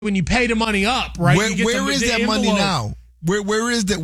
when you pay the money up, right? Where is that money now? Where is the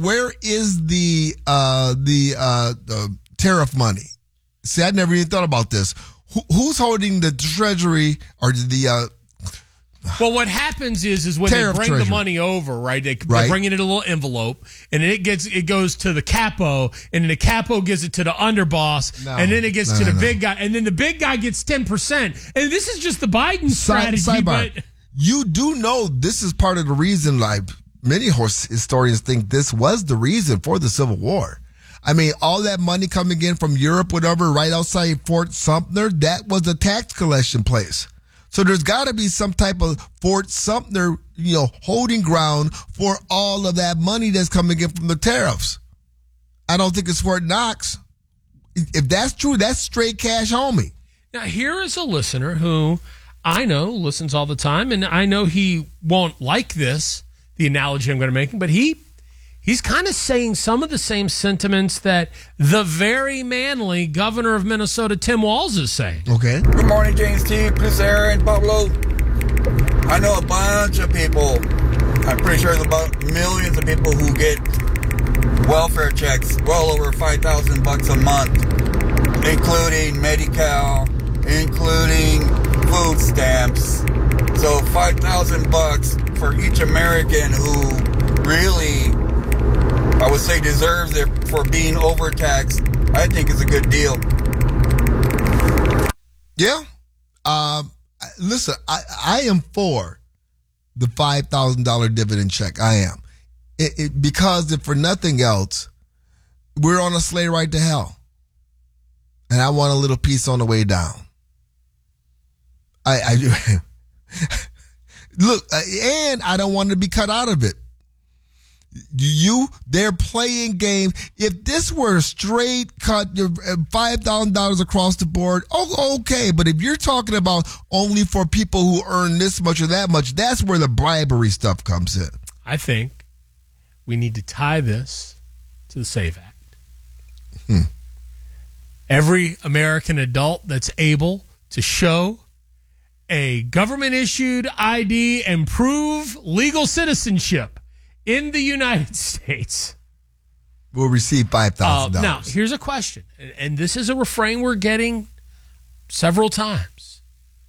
tariff money? See, I never even thought about this. Who's holding the treasury or the? Well, what happens is when they bring the money over, right? They bring it in a little envelope, and then it goes to the capo, and then the capo gives it to the underboss, and then it gets to the big guy, and then the big guy gets 10%. And this is just the Biden strategy. Sidebar. But you do know this is part of the reason, like many historians think this was the reason for the Civil War. I mean, all that money coming in from Europe, whatever, right outside Fort Sumter, that was a tax collection place. So there's got to be some type of Fort Sumter, holding ground for all of that money that's coming in from the tariffs. I don't think it's Fort Knox. If that's true, that's straight cash, homie. Now, here is a listener who I know listens all the time, and I know he won't like this, the analogy I'm going to make, but he's kind of saying some of the same sentiments that the very manly governor of Minnesota, Tim Walz, is saying. Okay. Good morning, James T. Chris, Aaron, Pablo. I know a bunch of people. I'm pretty sure there's about millions of people who get welfare checks well over $5,000 a month, including Medi-Cal, including food stamps. So $5,000 for each American who really, I would say, deserves it for being overtaxed, I think is a good deal. Yeah. Listen, I am for the $5,000 dividend check. I am. Because if for nothing else, we're on a sleigh ride to hell. And I want a little piece on the way down. Look, and I don't want to be cut out of it. They're playing game. If this were a straight cut, $5,000 across the board, okay. But if you're talking about only for people who earn this much or that much, that's where the bribery stuff comes in. I think we need to tie this to the SAVE Act. Every American adult that's able to show a government-issued ID and prove legal citizenship in the United States will receive $5,000. Now, here's a question, and this is a refrain we're getting several times.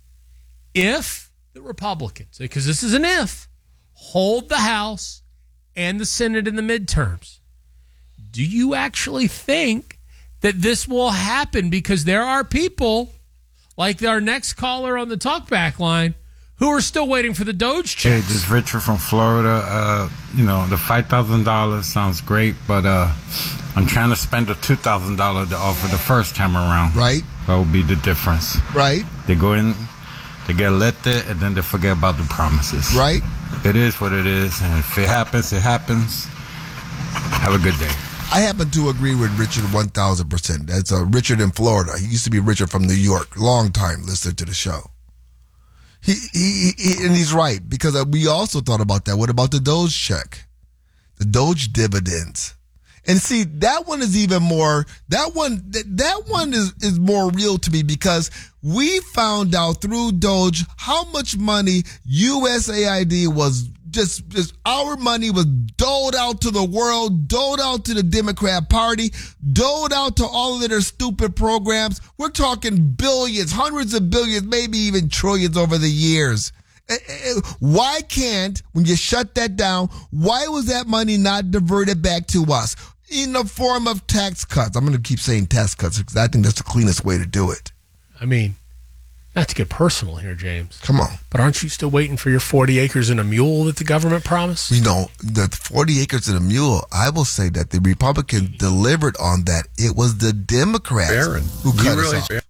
If the Republicans, because this is an if, hold the House and the Senate in the midterms, do you actually think that this will happen? Because there are people, like our next caller on the talkback line, who are still waiting for the Doge checks. Hey, this is Richard from Florida. The $5,000 sounds great, but I'm trying to spend the $2,000 to offer the first time around. Right. That will be the difference. Right. They go in, they get elected, and then they forget about the promises. Right. It is what it is, and if it happens, it happens. Have a good day. I happen to agree with Richard 1,000%. That's Richard in Florida. He used to be Richard from New York. Long time listener to the show. He and he's right, because we also thought about that. What about the Doge check? The Doge dividends. And see, that one is even more, that one is more real to me, because we found out through Doge how much money USAID was just our money was doled out to the world, doled out to the Democrat Party, doled out to all of their stupid programs. We're talking billions, hundreds of billions, maybe even trillions over the years. Why can't, when you shut that down, why was that money not diverted back to us in the form of tax cuts? I'm going to keep saying tax cuts because I think that's the cleanest way to do it. I mean, not to get personal here, James. Come on. But aren't you still waiting for your 40 acres and a mule that the government promised? The 40 acres and a mule, I will say that the Republicans delivered on that. It was the Democrats who cut us off.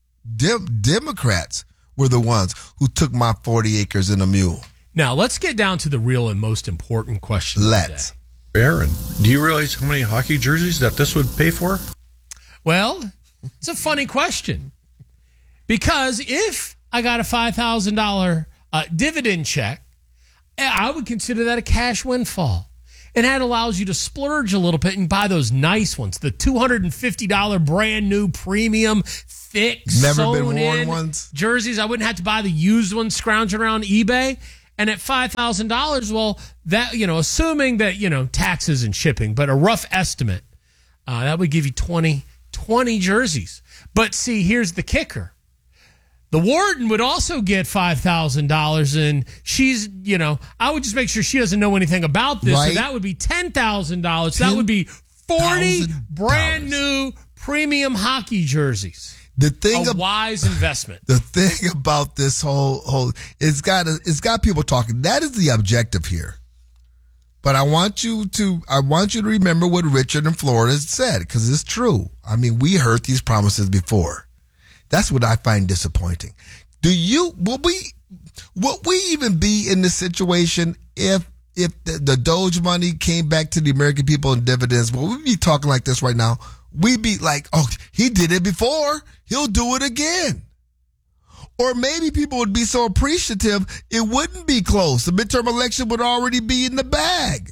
Democrats were the ones who took my 40 acres and a mule. Now, let's get down to the real and most important question Let's. today. Aaron, do you realize how many hockey jerseys that this would pay for? Well, it's a funny question. Because if I got a $5,000 dividend check, I would consider that a cash windfall. And that allows you to splurge a little bit and buy those nice ones, the $250 brand new premium, thick, never been worn sewn-in ones. jerseys. I wouldn't have to buy the used ones scrounging around eBay. And at $5,000, well, that, assuming that, taxes and shipping, but a rough estimate, that would give you 20 jerseys. But see, here's the kicker. The warden would also get $5,000, and she's, I would just make sure she doesn't know anything about this. Right. So that would be $10,000. That would be 40 brand new premium hockey jerseys. The thing a wise investment. The thing about this whole it's got people talking. That is the objective here. But I want you to remember what Richard in Florida said, because it's true. I mean, we heard these promises before. That's what I find disappointing. Will we even be in this situation if the Doge money came back to the American people in dividends? Will we be talking like this right now? We'd be like, oh, he did it before. He'll do it again. Or maybe people would be so appreciative, it wouldn't be close. The midterm election would already be in the bag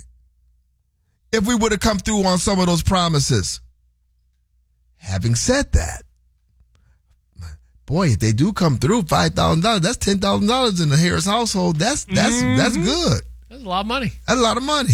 if we would have come through on some of those promises. Having said that, boy, if they do come through, $5,000, that's $10,000 in the Harris household. That's good. That's a lot of money. That's a lot of money.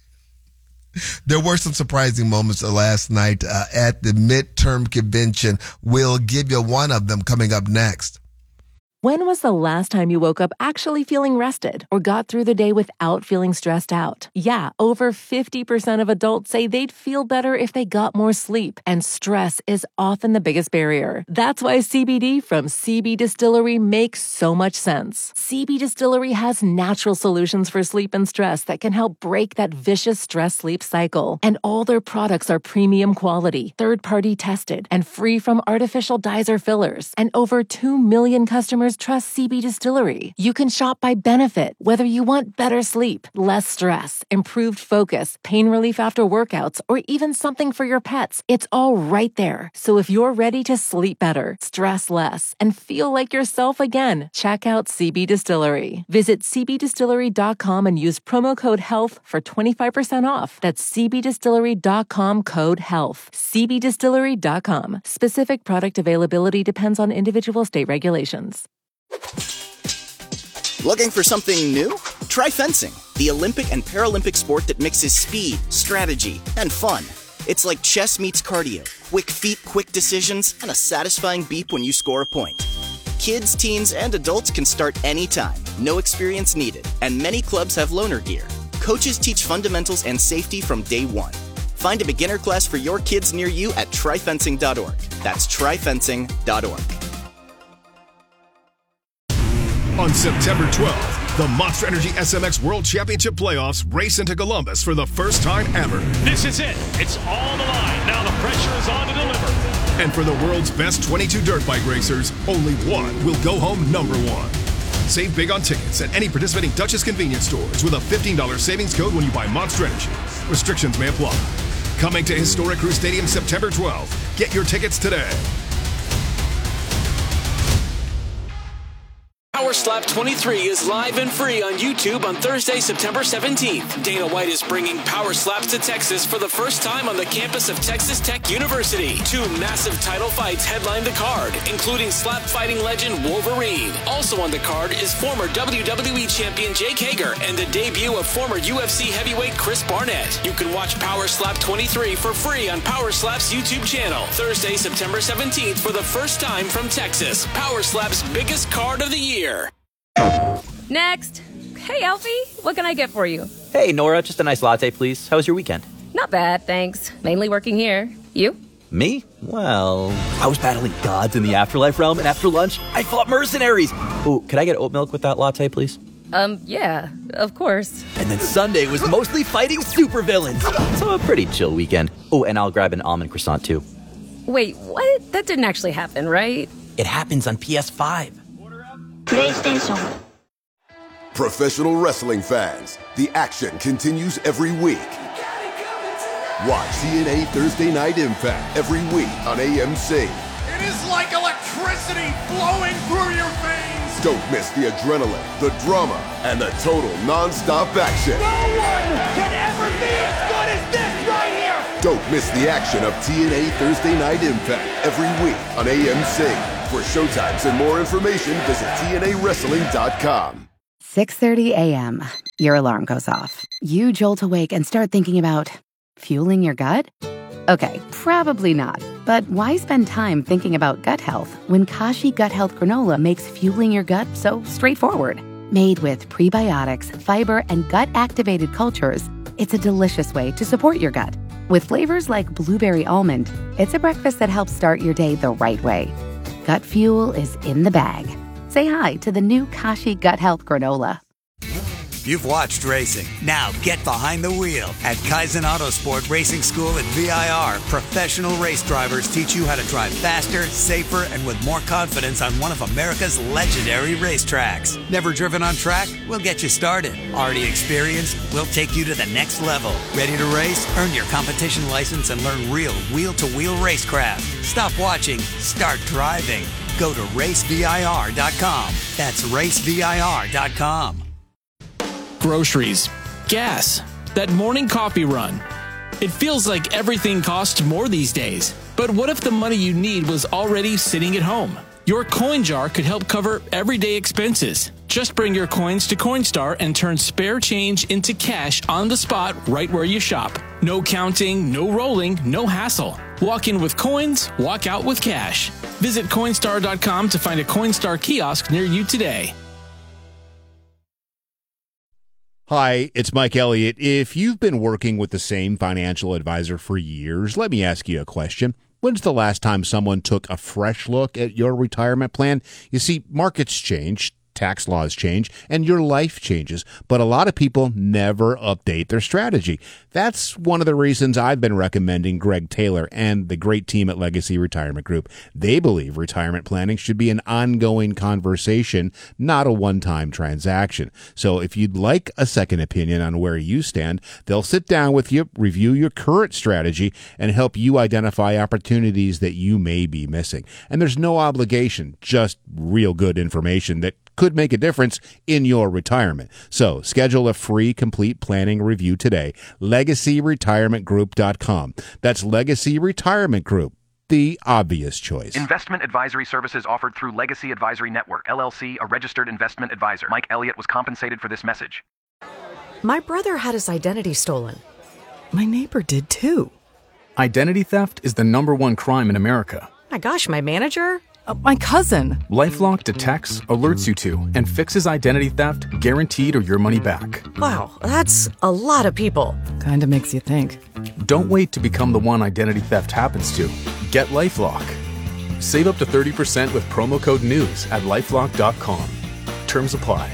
There were some surprising moments last night at the midterm convention. We'll give you one of them coming up next. When was the last time you woke up actually feeling rested or got through the day without feeling stressed out? Yeah, over 50% of adults say they'd feel better if they got more sleep, and stress is often the biggest barrier. That's why CBD from CB Distillery makes so much sense. CB Distillery has natural solutions for sleep and stress that can help break that vicious stress-sleep cycle. And all their products are premium quality, third-party tested, and free from artificial dyes or fillers. And over 2 million customers trust CB Distillery. You can shop by benefit, whether you want better sleep, less stress, improved focus, pain relief after workouts, or even something for your pets. It's all right there. So if you're ready to sleep better, stress less, and feel like yourself again, check out CB Distillery. Visit cbdistillery.com and use promo code HEALTH for 25% off. That's cbdistillery.com, code HEALTH. cbdistillery.com. Specific product availability depends on individual state regulations. Looking for something new? Try fencing, the Olympic and Paralympic sport that mixes speed, strategy, and fun. It's like chess meets cardio, quick feet, quick decisions, and a satisfying beep when you score a point. Kids, teens, and adults can start anytime, no experience needed, and many clubs have loaner gear. Coaches teach fundamentals and safety from day one. Find a beginner class for your kids near you at tryfencing.org. That's tryfencing.org. On September 12th, the Monster Energy SMX World Championship Playoffs race into Columbus for the first time ever. This is it. It's all the line. Now the pressure is on to deliver. And for the world's best 22 dirt bike racers, only one will go home number one. Save big on tickets at any participating Duchess convenience stores with a $15 savings code when you buy Monster Energy. Restrictions may apply. Coming to Historic Crew Stadium September 12th. Get your tickets today. Power Slap 23 is live and free on YouTube on Thursday, September 17th. Dana White is bringing Power Slaps to Texas for the first time on the campus of Texas Tech University. 2 massive title fights headline the card, including slap fighting legend Wolverine. Also on the card is former WWE champion Jake Hager and the debut of former UFC heavyweight Chris Barnett. You can watch Power Slap 23 for free on Power Slap's YouTube channel. Thursday, September 17th for the first time from Texas. Power Slap's biggest card of the year. Next. Hey, Alfie, what can I get for you? Hey, Nora, just a nice latte, please. How was your weekend? Not bad, thanks. Mainly working here. You? Me? Well, I was battling gods in the afterlife realm, and after lunch, I fought mercenaries. Ooh, could I get oat milk with that latte, please? Yeah, of course. And then Sunday was mostly fighting supervillains. So a pretty chill weekend. Oh, and I'll grab an almond croissant, too. Wait, what? That didn't actually happen, right? It happens on PS5. PlayStation. Professional wrestling fans, the action continues every week. Watch TNA Thursday Night Impact every week on AMC. It is like electricity flowing through your veins. Don't miss the adrenaline, the drama, and the total non-stop action. No one can ever be as good as this right here. Don't miss the action of TNA Thursday Night Impact every week on AMC. For showtimes and more information, visit TNAWrestling.com. 6:30 a.m. Your alarm goes off. You jolt awake and start thinking about fueling your gut? Okay, probably not. But why spend time thinking about gut health when Kashi Gut Health Granola makes fueling your gut so straightforward? Made with prebiotics, fiber, and gut-activated cultures, it's a delicious way to support your gut. With flavors like blueberry almond, it's a breakfast that helps start your day the right way. Gut fuel is in the bag. Say hi to the new Kashi Gut Health Granola. You've watched racing. Now get behind the wheel. At Kaizen Autosport Racing School at VIR, professional race drivers teach you how to drive faster, safer, and with more confidence on one of America's legendary racetracks. Never driven on track? We'll get you started. Already experienced? We'll take you to the next level. Ready to race? Earn your competition license and learn real wheel-to-wheel racecraft. Stop watching. Start driving. Go to racevir.com. That's racevir.com. Groceries, gas, that morning coffee run. It feels like everything costs more these days. But what if the money you need was already sitting at home? Your coin jar could help cover everyday expenses. Just bring your coins to Coinstar and turn spare change into cash on the spot right where you shop. No counting, no rolling, no hassle. Walk in with coins, walk out with cash. Visit Coinstar.com to find a Coinstar kiosk near you today. Hi, it's Mike Elliott. If you've been working with the same financial advisor for years, let me ask you a question. When's the last time someone took a fresh look at your retirement plan? You see, markets change, tax laws change, and your life changes, but a lot of people never update their strategy. That's one of the reasons I've been recommending Greg Taylor and the great team at Legacy Retirement Group. They believe retirement planning should be an ongoing conversation, not a one-time transaction. So if you'd like a second opinion on where you stand, they'll sit down with you, review your current strategy, and help you identify opportunities that you may be missing. And there's no obligation, just real good information that could make a difference in your retirement. So schedule a free complete planning review today. LegacyRetirementGroup.com. That's Legacy Retirement Group, the obvious choice. Investment advisory services offered through Legacy Advisory Network, LLC, a registered investment advisor. Mike Elliott was compensated for this message. My brother had his identity stolen. My neighbor did too. Identity theft is the #1 crime in America. My gosh, my manager? My cousin. LifeLock detects, alerts you to, and fixes identity theft guaranteed or your money back. Wow, that's a lot of people. Kinda makes you think. Don't wait to become the one identity theft happens to. Get LifeLock. Save up to 30% with promo code NEWS at LifeLock.com. Terms apply.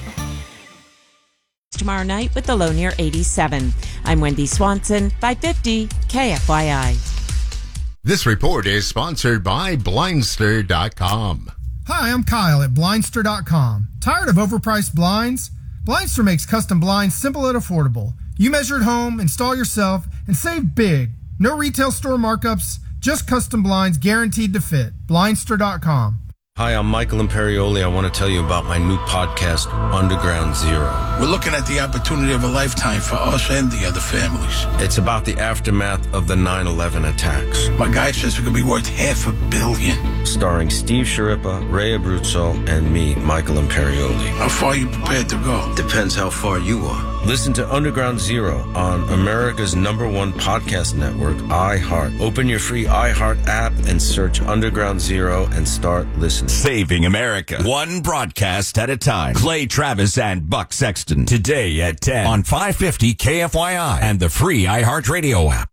Tomorrow night with the low near 87. I'm Wendy Swanson, 550 KFYI. This report is sponsored by Blindster.com. Hi, I'm Kyle at Blindster.com. Tired of overpriced blinds? Blindster makes custom blinds simple and affordable. You measure at home, install yourself, and save big. No retail store markups, just custom blinds guaranteed to fit. Blindster.com. Hi, I'm Michael Imperioli. I want to tell you about my new podcast, Underground Zero. We're looking at the opportunity of a lifetime for us and the other families. It's about the aftermath of the 9/11 attacks. My guy says it could be worth $500 million. Starring Steve Sciarippa, Ray Abruzzo, and me, Michael Imperioli. How far are you prepared to go? Depends how far you are. Listen to Underground Zero on America's #1 podcast network, iHeart. Open your free iHeart app and search Underground Zero and start listening. Saving America, one broadcast at a time. Clay Travis and Buck Sexton today at 10 on 550 KFYI and the free iHeartRadio app.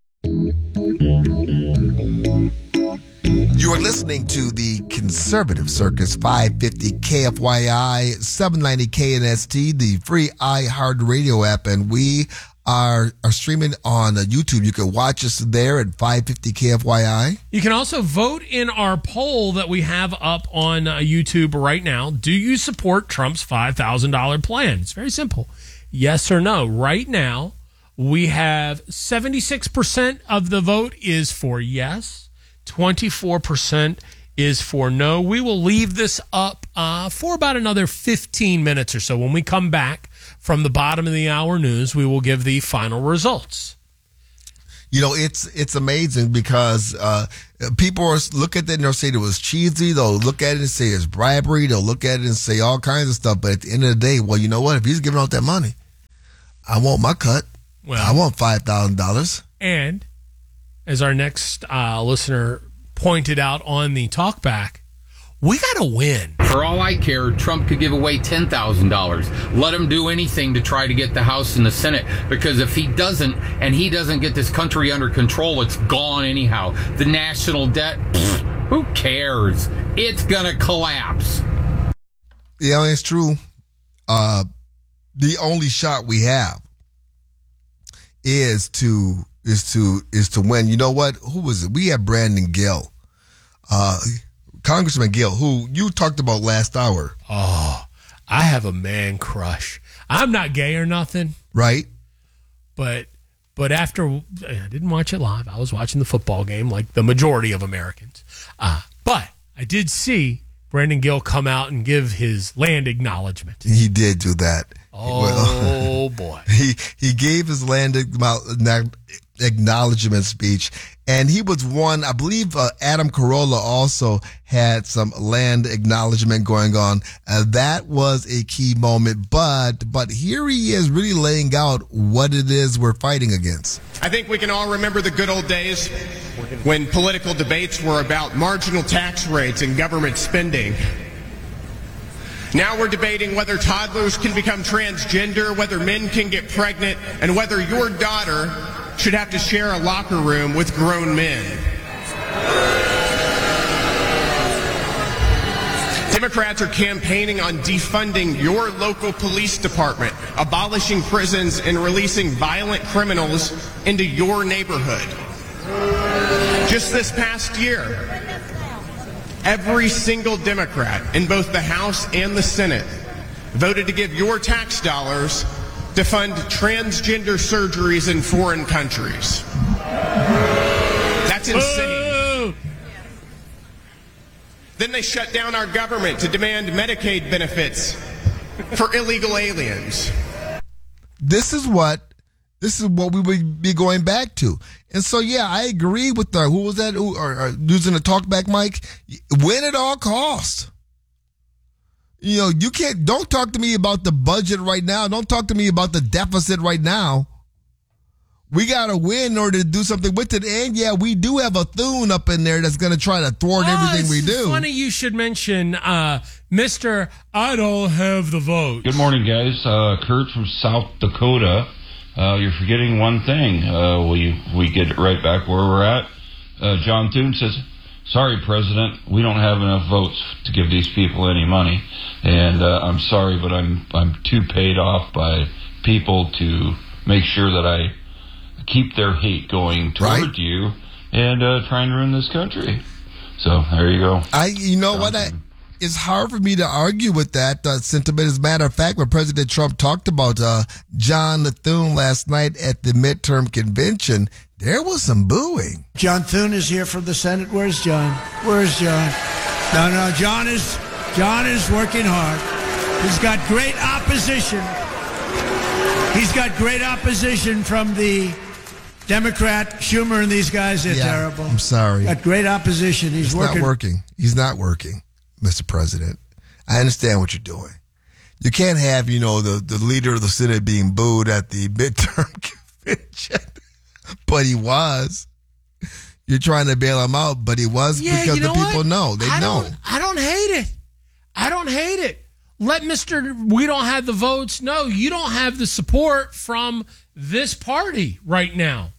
You are listening to the Conservative Circus, 550 KFYI, 790 KNST, the free iHeartRadio app, and we are streaming on YouTube. You can watch us there at 550 KFYI. You can also vote in our poll that we have up on YouTube right now. Do you support Trump's $5,000 plan? It's very simple. Yes or no. Right now, we have 76% of the vote is for yes. 24% is for no. We will leave this up for about another 15 minutes or so. When we come back from the bottom of the hour news, we will give the final results. It's amazing because people look at it and they'll say it was cheesy. They'll look at it and say it's bribery. They'll look at it and say all kinds of stuff. But at the end of the day, well, you know what? If he's giving out that money, I want my cut. Well, I want $5,000. And as our next listener pointed out on the talkback, we got to win. For all I care, Trump could give away $10,000. Let him do anything to try to get the House and the Senate, because if he doesn't, and he doesn't get this country under control, it's gone anyhow. The national debt, who cares? It's going to collapse. Yeah, it's true. The only shot we have is to win. You know what? Who was it? We had Brandon Gill. Congressman Gill, who you talked about last hour. Oh, I have a man crush. I'm not gay or nothing. Right. But after, I didn't watch it live. I was watching the football game like the majority of Americans. But I did see Brandon Gill come out and give his land acknowledgement. He did do that. Oh, boy. He gave his land acknowledgement speech, and he was one, I believe Adam Carolla also had some land acknowledgement going on. That was a key moment, but here he is really laying out what it is we're fighting against. I think we can all remember the good old days when political debates were about marginal tax rates and government spending. Now we're debating whether toddlers can become transgender, whether men can get pregnant, and whether your daughter should have to share a locker room with grown men. Democrats are campaigning on defunding your local police department, abolishing prisons, and releasing violent criminals into your neighborhood. Just this past year, every single Democrat in both the House and the Senate voted to give your tax dollars to fund transgender surgeries in foreign countries. That's insane. Then they shut down our government to demand Medicaid benefits for illegal aliens. This is what we would be going back to. And so, yeah, I agree with who was that? Using the talkback mic? Win at all costs. Don't talk to me about the budget right now. Don't talk to me about the deficit right now. We got to win in order to do something with it. And, yeah, we do have a Thune up in there that's going to try to thwart everything we do. It's funny you should mention Mr. I don't have the vote. Good morning, guys. Kurt from South Dakota. You're forgetting one thing. We get it right back where we're at. John Thune says, sorry, President, we don't have enough votes to give these people any money. And I'm sorry, but I'm too paid off by people to make sure that I keep their hate going toward you and trying to ruin this country. So there you go. It's hard for me to argue with that sentiment. As a matter of fact, when President Trump talked about John Thune last night at the midterm convention, there was some booing. John Thune is here from the Senate. Where's John? Where's John? No, John is working hard. He's got great opposition. He's got great opposition from the Democrat, Schumer, and these guys. They're terrible. I'm sorry. Got great opposition. He's not working. He's not working, Mr. President. I understand what you're doing. You can't have, the leader of the Senate being booed at the midterm convention. But he was. You're trying to bail him out, but he was because the people know. They know. I don't hate it. Let Mr. We don't have the votes. No, you don't have the support from this party right now.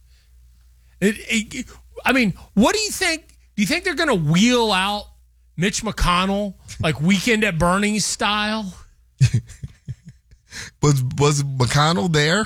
What do you think? Do you think they're going to wheel out Mitch McConnell like Weekend at Bernie's style? Was McConnell there?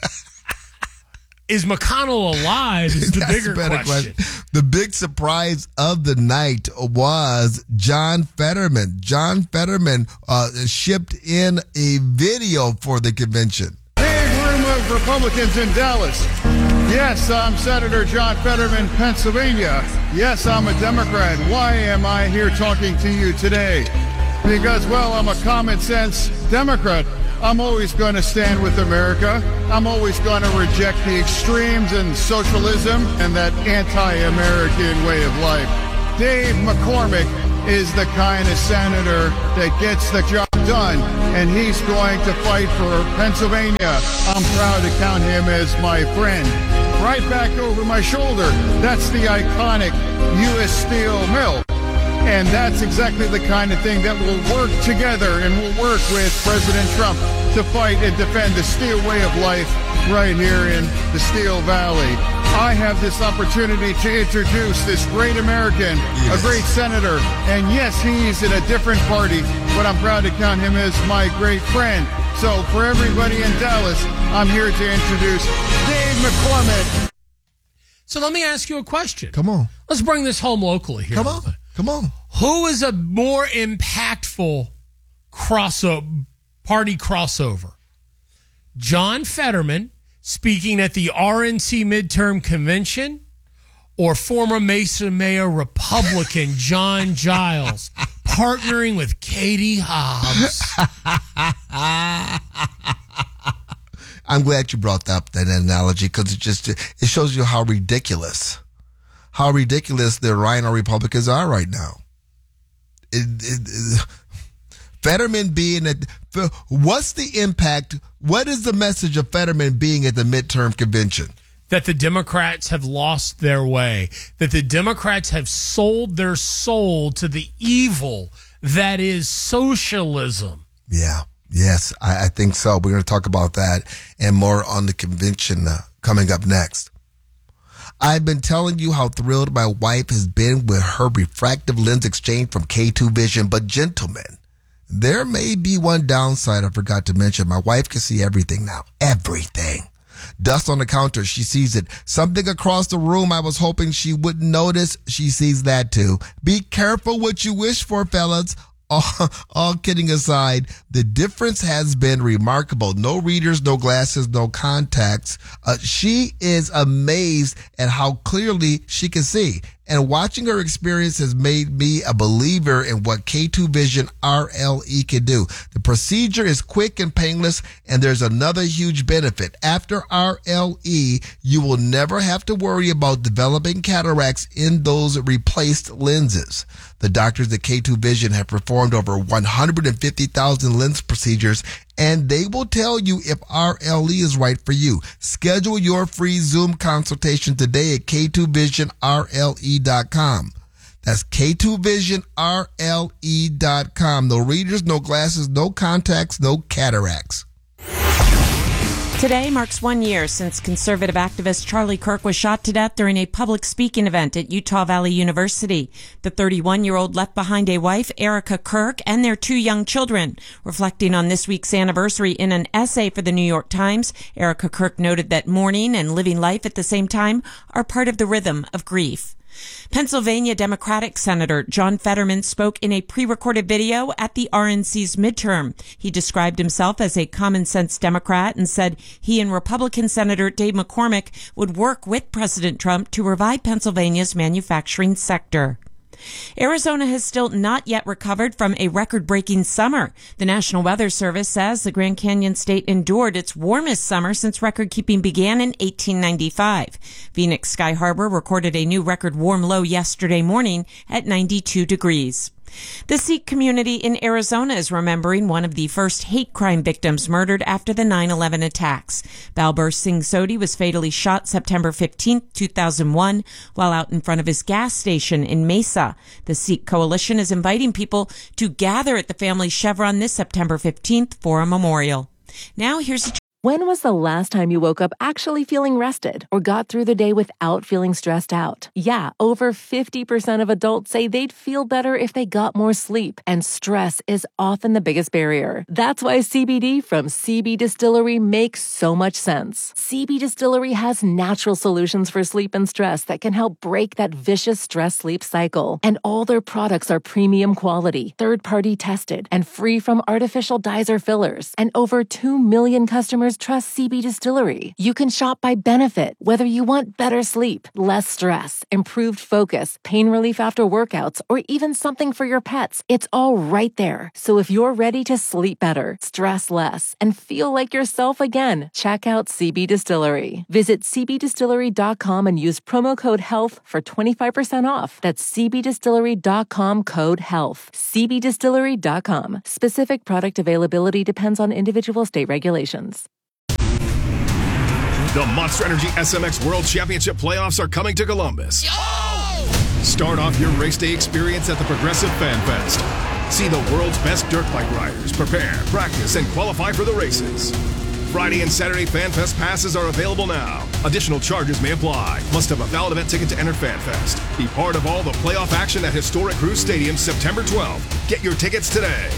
Is McConnell alive is the bigger question. The big surprise of the night was John Fetterman. John Fetterman shipped in a video for the convention. Big room of Republicans in Dallas. Yes, I'm Senator John Fetterman, Pennsylvania. Yes, I'm a Democrat. Why am I here talking to you today? Because, I'm a common sense Democrat. I'm always going to stand with America. I'm always going to reject the extremes and socialism and that anti-American way of life. Dave McCormick is the kind of senator that gets the job done, and he's going to fight for Pennsylvania. I'm proud to count him as my friend. Right back over my shoulder, that's the iconic U.S. Steel Mill. And that's exactly the kind of thing that will work together and will work with President Trump to fight and defend the steel way of life right here in the Steel Valley. I have this opportunity to introduce this great American, a great senator, and yes, he's in a different party, but I'm proud to count him as my great friend. So for everybody in Dallas, I'm here to introduce Dave McCormick. So let me ask you a question. Come on. Let's bring this home locally here. Come on. Who is a more impactful party crossover? John Fetterman speaking at the RNC midterm convention, or former Mesa Mayor Republican John Giles partnering with Katie Hobbs? I'm glad you brought up that analogy, because it shows you how ridiculous the Rhino Republicans are right now. Fetterman being what's the impact? What is the message of Fetterman being at the midterm convention? That the Democrats have lost their way. That the Democrats have sold their soul to the evil that is socialism. Yeah. Yes, I think so. We're going to talk about that and more on the convention coming up next. I've been telling you how thrilled my wife has been with her refractive lens exchange from K2 Vision, but gentlemen, there may be one downside I forgot to mention. My wife can see everything now. Everything. Dust on the counter, she sees it. Something across the room I was hoping she wouldn't notice, she sees that too. Be careful what you wish for, fellas. All kidding aside, the difference has been remarkable. No readers, no glasses, no contacts. She is amazed at how clearly she can see. And watching her experience has made me a believer in what K2 Vision RLE can do. The procedure is quick and painless, and there's another huge benefit. After RLE, you will never have to worry about developing cataracts in those replaced lenses. The doctors at K2 Vision have performed over 150,000 lens procedures, and they will tell you if RLE is right for you. Schedule your free Zoom consultation today at K2VisionRLE.com. That's K2VisionRLE.com. No readers, no glasses, no contacts, no cataracts. Today marks 1 year since conservative activist Charlie Kirk was shot to death during a public speaking event at Utah Valley University. The 31-year-old left behind a wife, Erica Kirk, and their 2 young children. Reflecting on this week's anniversary in an essay for the New York Times, Erica Kirk noted that mourning and living life at the same time are part of the rhythm of grief. Pennsylvania Democratic Senator John Fetterman spoke in a pre-recorded video at the RNC's midterm. He described himself as a common-sense Democrat and said he and Republican Senator Dave McCormick would work with President Trump to revive Pennsylvania's manufacturing sector. Arizona has still not yet recovered from a record-breaking summer. The National Weather Service says the Grand Canyon state endured its warmest summer since record-keeping began in 1895. Phoenix Sky Harbor recorded a new record warm low yesterday morning at 92 degrees. The Sikh community in Arizona is remembering one of the first hate crime victims murdered after the 9/11 attacks. Balbir Singh Sodhi was fatally shot September 15, 2001, while out in front of his gas station in Mesa. The Sikh Coalition is inviting people to gather at the family's Chevron this September 15th for a memorial. Now here's When was the last time you woke up actually feeling rested or got through the day without feeling stressed out? Yeah, over 50% of adults say they'd feel better if they got more sleep, and stress is often the biggest barrier. That's why CBD from CB Distillery makes so much sense. CB Distillery has natural solutions for sleep and stress that can help break that vicious stress-sleep cycle. And all their products are premium quality, third-party tested, and free from artificial dyes or fillers. And over 2 million customers customers trust CB Distillery. You can shop by benefit, whether you want better sleep, less stress, improved focus, pain relief after workouts, or even something for your pets. It's all right there. So if you're ready to sleep better, stress less, and feel like yourself again, check out CB Distillery. Visit cbdistillery.com and use promo code HEALTH for 25% off. That's cbdistillery.com, code HEALTH. cbdistillery.com. Specific product availability depends on individual state regulations. The Monster Energy SMX World Championship playoffs are coming to Columbus. Start off your race day experience at the Progressive Fan Fest. See the world's best dirt bike riders prepare, practice, and qualify for the races. Friday and Saturday Fan Fest passes are available now. Additional charges may apply. Must have a valid event ticket to enter Fan Fest. Be part of all the playoff action at historic Cruise Stadium September 12th. Get your tickets today.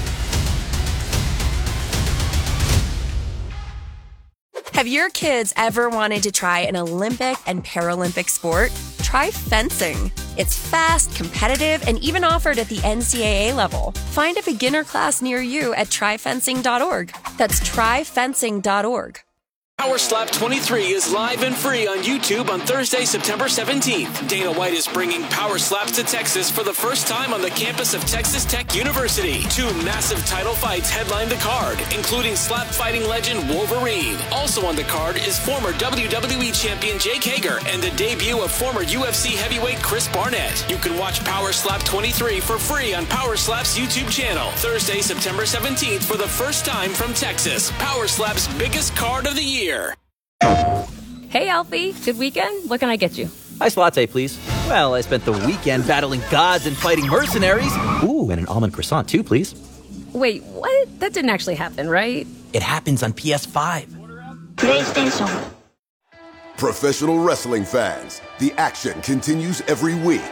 Have your kids ever wanted to try an Olympic and Paralympic sport? Try fencing. It's fast, competitive, and even offered at the NCAA level. Find a beginner class near you at tryfencing.org. That's tryfencing.org. Power Slap 23 is live and free on YouTube on Thursday, September 17th. Dana White is bringing Power Slaps to Texas for the first time on the campus of Texas Tech University. 2 massive title fights headline the card, including slap fighting legend Wolverine. Also on the card is former WWE champion Jake Hager and the debut of former UFC heavyweight Chris Barnett. You can watch Power Slap 23 for free on Power Slap's YouTube channel. Thursday, September 17th for the first time from Texas. Power Slap's biggest card of the year. Hey, Alfie. Good weekend? What can I get you? Iced latte, please. Well, I spent the weekend battling gods and fighting mercenaries. Ooh, and an almond croissant, too, please. Wait, what? That didn't actually happen, right? It happens on PS5. PlayStation. Professional wrestling fans, the action continues every week.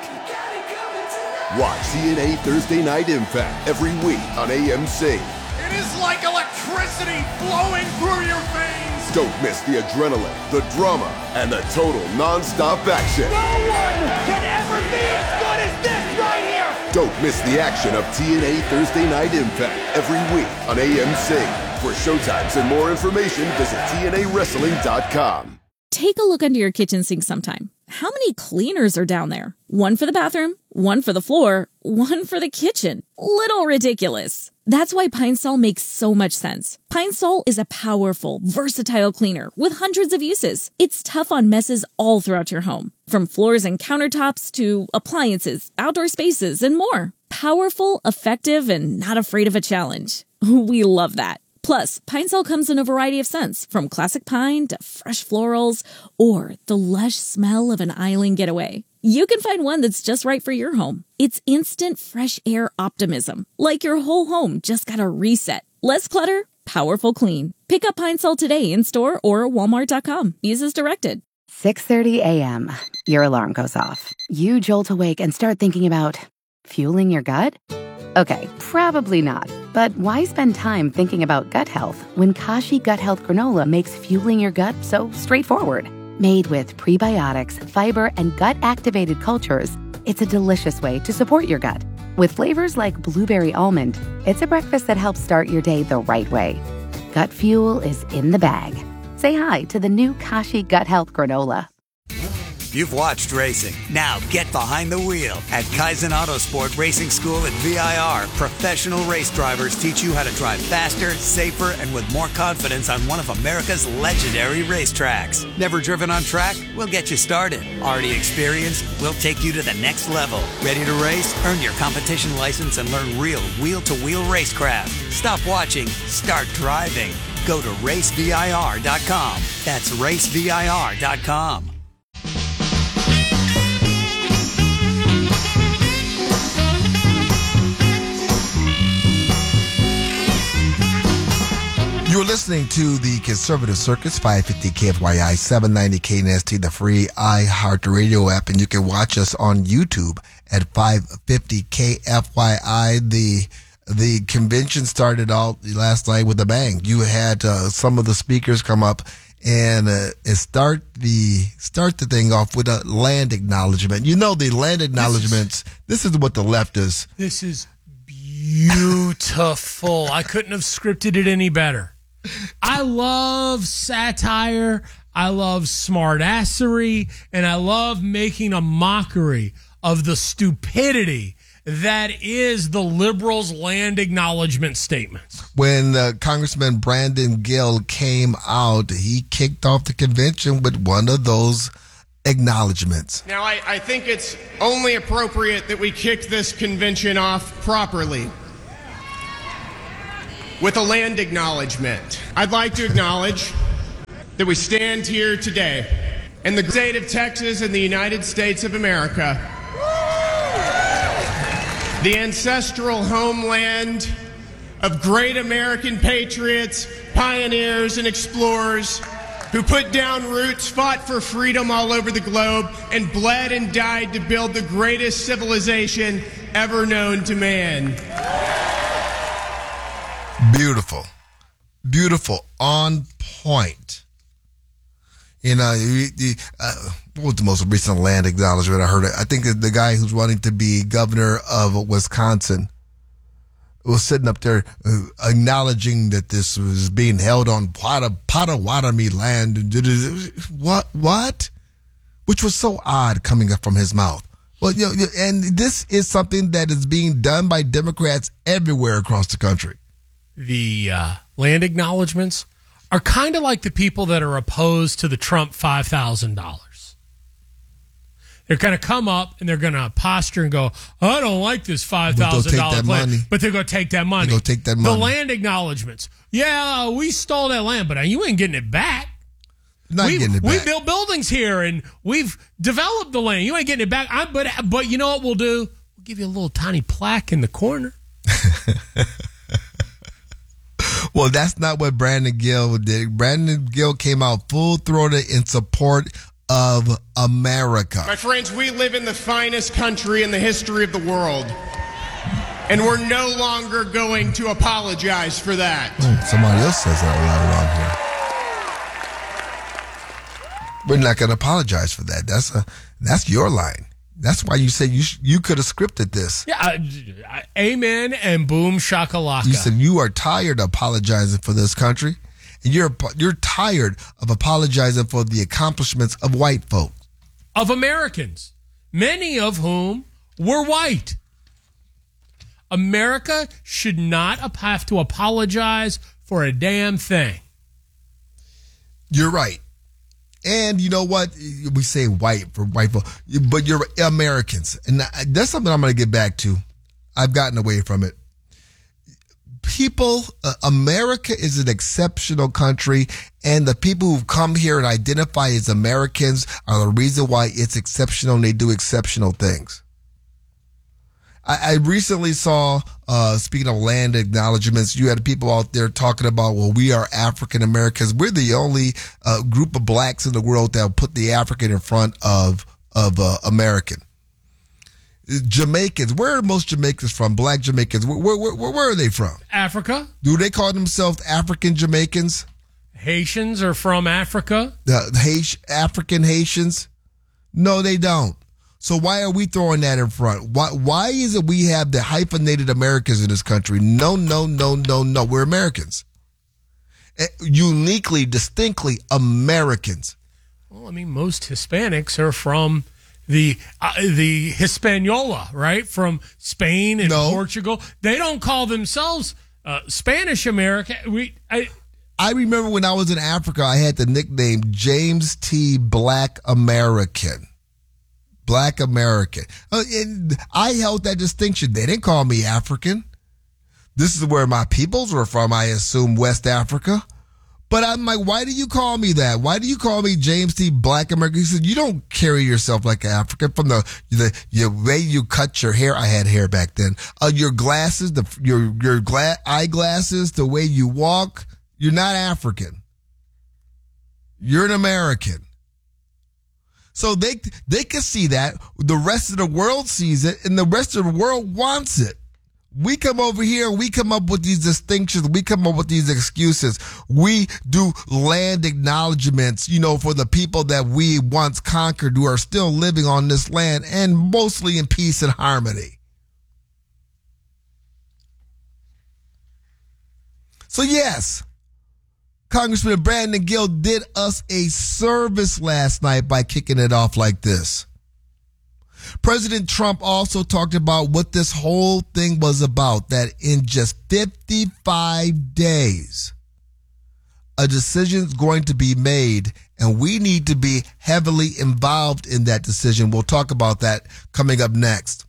Watch TNA Thursday Night Impact every week on AMC. It is like electricity flowing through your veins. Don't miss the adrenaline, the drama, and the total non-stop action. No one can ever be as good as this right here. Don't miss the action of TNA Thursday Night Impact every week on AMC. For showtimes and more information, visit TNAWrestling.com. Take a look under your kitchen sink sometime. How many cleaners are down there? One for the bathroom, one for the floor, one for the kitchen. Little ridiculous. That's why Pine Sol makes so much sense. Pine Sol is a powerful, versatile cleaner with hundreds of uses. It's tough on messes all throughout your home, from floors and countertops to appliances, outdoor spaces, and more. Powerful, effective, and not afraid of a challenge. We love that. Plus, Pine Sol comes in a variety of scents, from classic pine to fresh florals, or the lush smell of an island getaway. You can find one that's just right for your home. It's instant fresh air optimism, like your whole home just got a reset. Less clutter, powerful clean. Pick up Pine Sol today in store or walmart.com. Use as directed. 6:30 a.m. Your alarm goes off. You jolt awake and start thinking about fueling your gut? Okay, probably not. But why spend time thinking about gut health when Kashi Gut Health Granola makes fueling your gut so straightforward? Made with prebiotics, fiber, and gut-activated cultures, it's a delicious way to support your gut. With flavors like blueberry almond, it's a breakfast that helps start your day the right way. Gut fuel is in the bag. Say hi to the new Kashi Gut Health Granola. You've watched racing. Now get behind the wheel. At Kaizen Autosport Racing School at VIR, professional race drivers teach you how to drive faster, safer, and with more confidence on one of America's legendary racetracks. Never driven on track? We'll get you started. Already experienced? We'll take you to the next level. Ready to race? Earn your competition license and learn real wheel-to-wheel racecraft. Stop watching. Start driving. Go to racevir.com. That's racevir.com. You're listening to the Conservative Circus, 550 KFYI, 790 KNST, the free iHeartRadio app, and you can watch us on YouTube at 550 KFYI. The convention started out last night with a bang. You had some of the speakers come up and start the thing off with a land acknowledgement. You know, the land acknowledgements. This is what the left is. This is beautiful. I couldn't have scripted it any better. I love satire. I love smartassery, and I love making a mockery of the stupidity that is the liberals' land acknowledgement statements. When Congressman Brandon Gill came out, he kicked off the convention with one of those acknowledgments. Now, I think it's only appropriate that we kick this convention off properly with a land acknowledgement. I'd like to acknowledge that we stand here today in the state of Texas in the United States of America, the ancestral homeland of great American patriots, pioneers, and explorers who put down roots, fought for freedom all over the globe, and bled and died to build the greatest civilization ever known to man. Beautiful. Beautiful. On point. You know, what was the most recent land acknowledgement I heard? I think the guy who's running to be governor of Wisconsin was sitting up there acknowledging that this was being held on Potawatomi land. What? Which was so odd coming up from his mouth. Well, you know, and this is something that is being done by Democrats everywhere across the country. The land acknowledgments are kind of like the people that are opposed to the Trump $5,000. They're going to come up and they're going to posture and go, I don't like this $5,000 plan. But they're going to take that money. They'll take that money. The land acknowledgments. Yeah, we stole that land, but you ain't getting it back. Getting it back. We built buildings here and we've developed the land. You ain't getting it back. But you know what we'll do? We'll give you a little tiny plaque in the corner. Well, that's not what Brandon Gill did. Brandon Gill came out full-throated in support of America. My friends, we live in the finest country in the history of the world, and we're no longer going to apologize for that. Somebody else says that around here. We're not going to apologize for that. That's your line. That's why you said you could have scripted this. Yeah, amen and boom shakalaka. You said you are tired of apologizing for this country, and you're tired of apologizing for the accomplishments of white folk. Of Americans, many of whom were white. America should not have to apologize for a damn thing. You're right. And you know what? We say white for white folk, but you're Americans. And that's something I'm going to get back to. I've gotten away from it. America is an exceptional country, and the people who've come here and identify as Americans are the reason why it's exceptional and they do exceptional things. I recently saw, speaking of land acknowledgments, you had people out there talking about, well, we are African Americans. We're the only group of blacks in the world that put the African in front of American. Jamaicans, where are most Jamaicans from? Black Jamaicans, where are they from? Africa. Do they call themselves African Jamaicans? Haitians are from Africa. African Haitians? No, they don't. So why are we throwing that in front? Why is it we have the hyphenated Americans in this country? No. We're Americans. Uniquely, distinctly Americans. Well, I mean, most Hispanics are from the Hispaniola, right? From Spain and Portugal. They don't call themselves Spanish American. I remember when I was in Africa, I had the nickname James T. Black American. Black American. And I held that distinction. They didn't call me African. This is where my peoples were from, I assume, West Africa. But I'm like, why do you call me that? Why do you call me James T. Black American? He said, you don't carry yourself like an African. From the way you cut your hair, I had hair back then. Your glasses, your eyeglasses, the way you walk, you're not African. You're an American. So they can see that. The rest of the world sees it, and the rest of the world wants it. We come over here and we come up with these distinctions. We come up with these excuses. We do land acknowledgments, for the people that we once conquered who are still living on this land and mostly in peace and harmony. So yes, Congressman Brandon Gill did us a service last night by kicking it off like this. President Trump also talked about what this whole thing was about, that in just 55 days, a decision is going to be made, and we need to be heavily involved in that decision. We'll talk about that coming up next.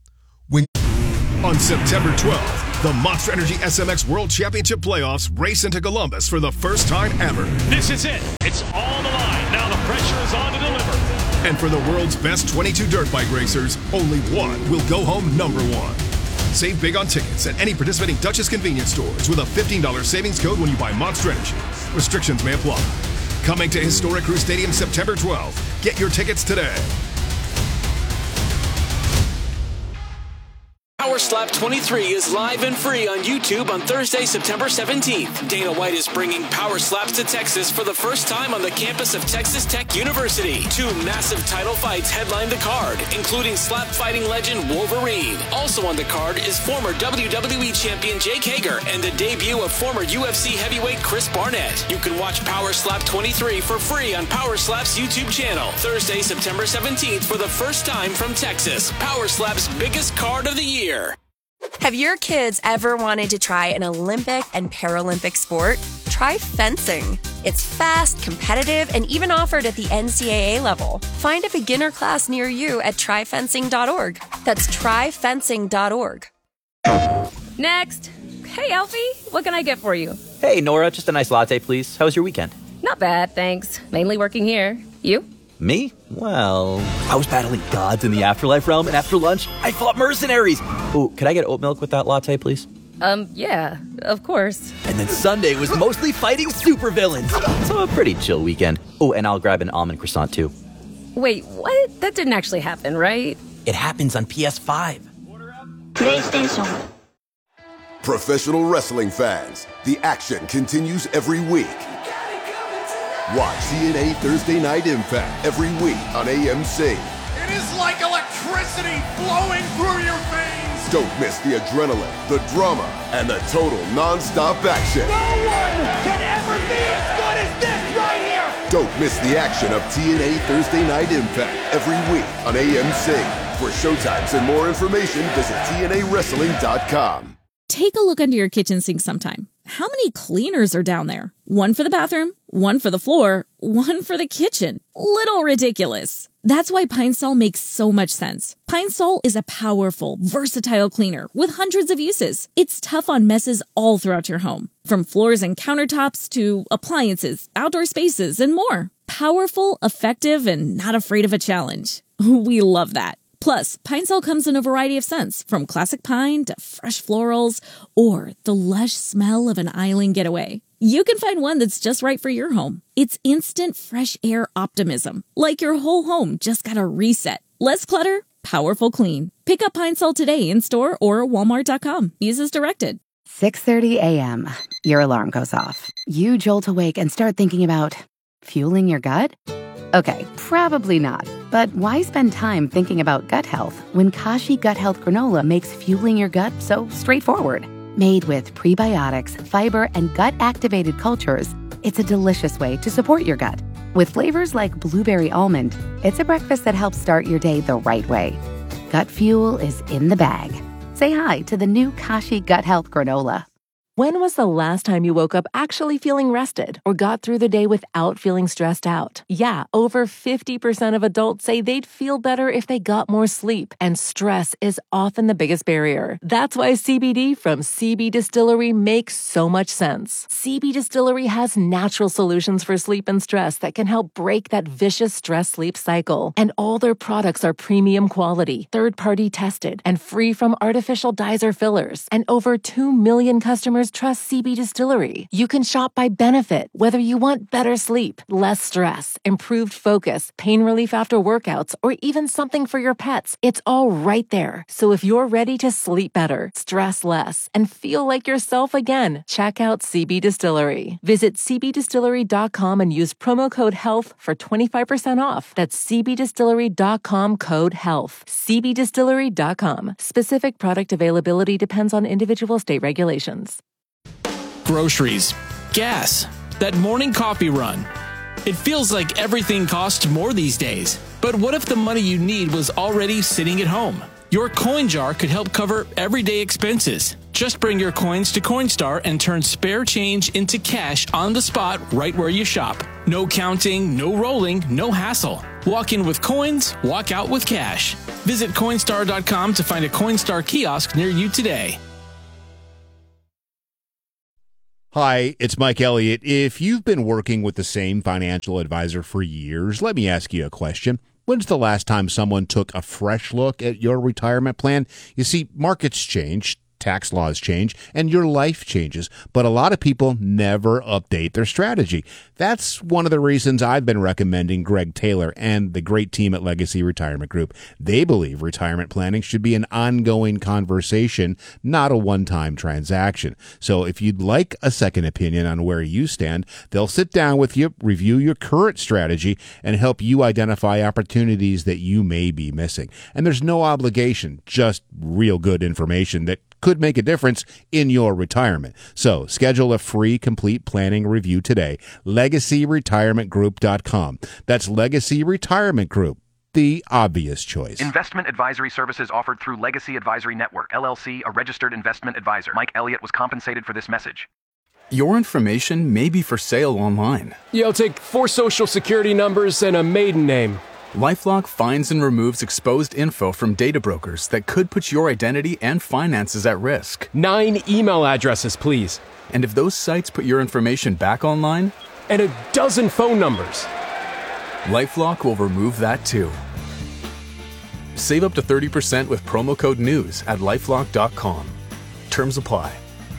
On September 12th, the Monster Energy SMX World Championship Playoffs race into Columbus for the first time ever. This is it. It's all the line. Now the pressure is on to deliver. And for the world's best 22 dirt bike racers, only one will go home number one. Save big on tickets at any participating Duchess convenience stores with a $15 savings code when you buy Monster Energy. Restrictions may apply. Coming to Historic Crew Stadium September 12th. Get your tickets today. Power Slap 23 is live and free on YouTube on Thursday, September 17th. Dana White is bringing Power Slaps to Texas for the first time on the campus of Texas Tech University. 2 massive title fights headline the card, including slap fighting legend Wolverine. Also on the card is former WWE champion Jake Hager and the debut of former UFC heavyweight Chris Barnett. You can watch Power Slap 23 for free on Power Slap's YouTube channel. Thursday, September 17th for the first time from Texas. Power Slap's biggest card of the year. Have your kids ever wanted to try an Olympic and Paralympic sport? Try fencing. It's fast, competitive, and even offered at the NCAA level. Find a beginner class near you at tryfencing.org. That's tryfencing.org. Next. Hey, Alfie, what can I get for you? Hey, Nora, just a nice latte, please. How was your weekend? Not bad, thanks. Mainly working here. You? Me? Well, I was battling gods in the afterlife realm, and after lunch, I fought mercenaries. Ooh, could I get oat milk with that latte, please? Yeah, of course. And then Sunday was mostly fighting supervillains. So a pretty chill weekend. Oh, and I'll grab an almond croissant, too. Wait, what? That didn't actually happen, right? It happens on PS5. PlayStation. Professional wrestling fans, the action continues every week. Watch TNA Thursday Night Impact every week on AMC. It is like electricity flowing through your veins. Don't miss the adrenaline, the drama, and the total non-stop action. No one can ever be as good as this right here. Don't miss the action of TNA Thursday Night Impact every week on AMC. For showtimes and more information, visit TNAWrestling.com. Take a look under your kitchen sink sometime. How many cleaners are down there? One for the bathroom, one for the floor, one for the kitchen. Little ridiculous. That's why Pine Sol makes so much sense. Pine Sol is a powerful, versatile cleaner with hundreds of uses. It's tough on messes all throughout your home, from floors and countertops to appliances, outdoor spaces, and more. Powerful, effective, and not afraid of a challenge. We love that. Plus, Pine Sol comes in a variety of scents, from classic pine to fresh florals, or the lush smell of an island getaway. You can find one that's just right for your home. It's instant fresh air optimism, like your whole home just got a reset. Less clutter, powerful clean. Pick up Pine Sol today in store or walmart.com. Use as directed. 6:30 a.m. Your alarm goes off. You jolt awake and start thinking about fueling your gut? Okay, probably not. But why spend time thinking about gut health when Kashi Gut Health Granola makes fueling your gut so straightforward? Made with prebiotics, fiber, and gut-activated cultures, it's a delicious way to support your gut. With flavors like blueberry almond, it's a breakfast that helps start your day the right way. Gut fuel is in the bag. Say hi to the new Kashi Gut Health Granola. When was the last time you woke up actually feeling rested or got through the day without feeling stressed out? Yeah, over 50% of adults say they'd feel better if they got more sleep, and stress is often the biggest barrier. That's why CBD from CB Distillery makes so much sense. CB Distillery has natural solutions for sleep and stress that can help break that vicious stress-sleep cycle. And all their products are premium quality, third-party tested, and free from artificial dyes or fillers. And over 2 million customers trust CB Distillery. You can shop by benefit, whether you want better sleep, less stress, improved focus, pain relief after workouts, or even something for your pets. It's all right there. So if you're ready to sleep better, stress less, and feel like yourself again, check out CB Distillery. Visit cbdistillery.com and use promo code HEALTH for 25% off. That's cbdistillery.com, code HEALTH. cbdistillery.com. Specific product availability depends on individual state regulations. Groceries, gas, that morning coffee run. It feels like everything costs more these days. But what if the money you need was already sitting at home? Your coin jar could help cover everyday expenses. Just bring your coins to Coinstar and turn spare change into cash on the spot right where you shop. No counting, no rolling, no hassle. Walk in with coins, walk out with cash. Visit Coinstar.com to find a Coinstar kiosk near you today. Hi, it's Mike Elliott. If you've been working with the same financial advisor for years, let me ask you a question. When's the last time someone took a fresh look at your retirement plan? You see, markets change, tax laws change, and your life changes, but a lot of people never update their strategy. That's one of the reasons I've been recommending Greg Taylor and the great team at Legacy Retirement Group. They believe retirement planning should be an ongoing conversation, not a one-time transaction. So if you'd like a second opinion on where you stand, they'll sit down with you, review your current strategy, and help you identify opportunities that you may be missing. And there's no obligation, just real good information that could make a difference in your retirement. So schedule a free complete planning review today. LegacyRetirementGroup.com. That's Legacy Retirement Group, the obvious choice. Investment advisory services offered through Legacy Advisory Network, LLC, a registered investment advisor. Mike Elliott was compensated for this message. Your information may be for sale online. Yeah, I'll take 4 social security numbers and a maiden name. LifeLock finds and removes exposed info from data brokers that could put your identity and finances at risk. 9 email addresses, please. And if those sites put your information back online? And a dozen phone numbers. LifeLock will remove that too. Save up to 30% with promo code NEWS at LifeLock.com. Terms apply.